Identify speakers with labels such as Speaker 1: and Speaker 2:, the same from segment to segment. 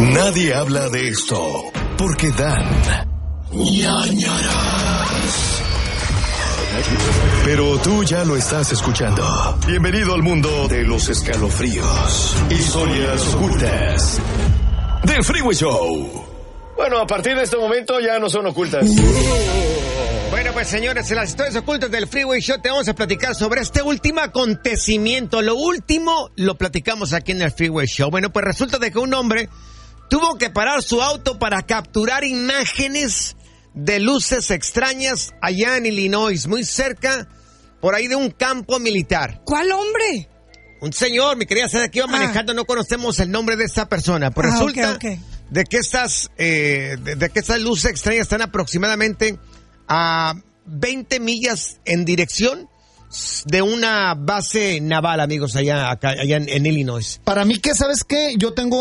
Speaker 1: Nadie habla de esto porque dan ñañaras. Pero tú ya lo estás escuchando. Bienvenido al mundo de los escalofríos. Historias ocultas del Freeway Show.
Speaker 2: Bueno, a partir de este momento ya no son ocultas.
Speaker 3: Bueno, pues señores, en las historias ocultas del Freeway Show te vamos a platicar sobre este último acontecimiento. Lo último lo platicamos aquí en el Freeway Show. Bueno, pues resulta de que un hombre tuvo que parar su auto para capturar imágenes de luces extrañas allá en Illinois, muy cerca, por ahí de un campo militar.
Speaker 4: ¿Cuál hombre?
Speaker 3: Un señor, mi querida Seda, que iba manejando, no conocemos el nombre de esta persona, pero resulta de que estas luces extrañas están aproximadamente a 20 millas en dirección de una base naval, amigos, allá en Illinois.
Speaker 5: Para mí, ¿qué sabes qué? Yo tengo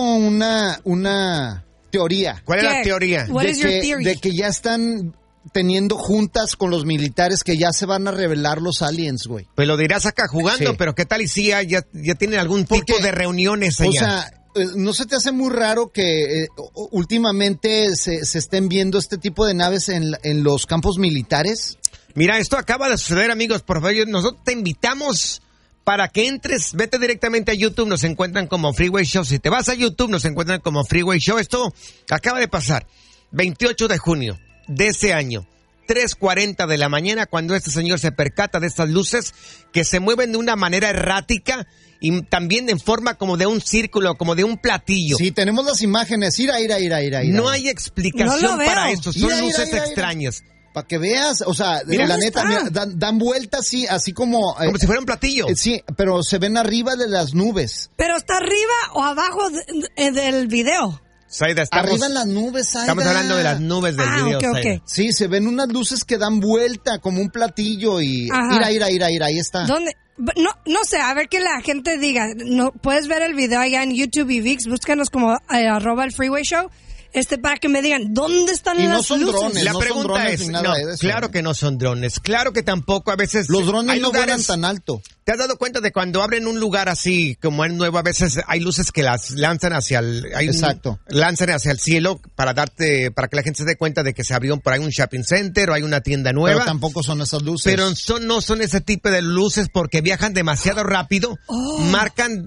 Speaker 5: una teoría.
Speaker 3: ¿Cuál es la teoría?
Speaker 5: De que ya están teniendo juntas con los militares, que ya se van a revelar los aliens, güey.
Speaker 3: Pues lo dirás acá jugando, sí. Pero ¿qué tal y si ya tienen algún tipo de reuniones allá?
Speaker 5: O sea, ¿no se te hace muy raro que últimamente se estén viendo este tipo de naves en los campos militares?
Speaker 3: Mira, esto acaba de suceder, amigos. Por favor, nosotros te invitamos para que entres, vete directamente a YouTube, nos encuentran como Freeway Show. Si te vas a YouTube, nos encuentran como Freeway Show. Esto acaba de pasar, 28 de junio de ese año, 3:40 de la mañana, cuando este señor se percata de estas luces que se mueven de una manera errática y también en forma como de un círculo, como de un platillo.
Speaker 5: Sí, tenemos las imágenes. Ira.
Speaker 3: No hay explicación para esto, son luces extrañas.
Speaker 5: Para que veas, o sea, mira, la neta, mira, dan vueltas así como...
Speaker 3: como si fuera un platillo.
Speaker 5: Sí, pero se ven arriba de las nubes.
Speaker 4: ¿Pero está arriba o abajo del video?
Speaker 3: Saida,
Speaker 5: arriba en las nubes, Saida.
Speaker 3: Estamos hablando de las nubes del video,
Speaker 4: okay.
Speaker 5: Sí, se ven unas luces que dan vuelta como un platillo y... Ira, ahí está.
Speaker 4: ¿Dónde? No sé, a ver que la gente diga. No, puedes ver el video allá en YouTube y VIX, búscanos como @el Freeway Show. para que me digan, ¿dónde están las luces? Y no son
Speaker 5: drones,
Speaker 3: la pregunta es, claro que no son drones, claro que tampoco a veces...
Speaker 5: Los drones no vuelan tan alto.
Speaker 3: ¿Te has dado cuenta de cuando abren un lugar así como es nuevo, a veces hay luces que las lanzan hacia el... lanzan hacia el cielo para que la gente se dé cuenta de que se abrió por ahí un shopping center o hay una tienda nueva.
Speaker 5: Pero tampoco son esas luces.
Speaker 3: Pero no son ese tipo de luces porque viajan demasiado rápido, marcan,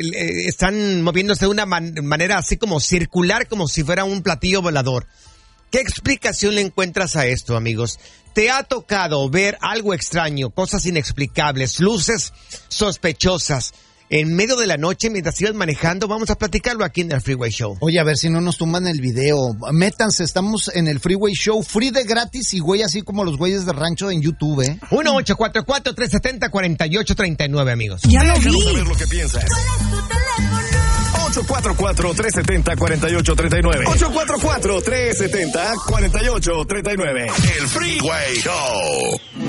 Speaker 3: están moviéndose de una manera así como circular, como si fuera un platillo volador. ¿Qué explicación le encuentras a esto, amigos? ¿Te ha tocado ver algo extraño, cosas inexplicables, luces sospechosas en medio de la noche mientras ibas manejando? Vamos a platicarlo aquí en el Freeway Show.
Speaker 5: Oye, a ver si no nos tumban el video. Métanse, estamos en el Freeway Show, free de gratis y güey, así como los güeyes de rancho en YouTube,
Speaker 3: 1-844-370-4839, amigos.
Speaker 4: Ya lo vi.
Speaker 1: Vamos a ver lo que piensas.
Speaker 4: ¿Cuál es tu teléfono?
Speaker 1: 844-370-4839. 844-370-4839. El Freeway Show.